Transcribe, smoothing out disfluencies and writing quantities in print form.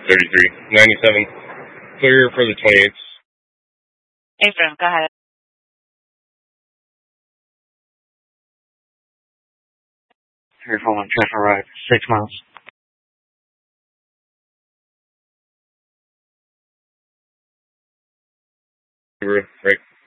33. 97. Clear for the 28th. Affirm, go ahead. Careful on traffic right, 6 miles. Right.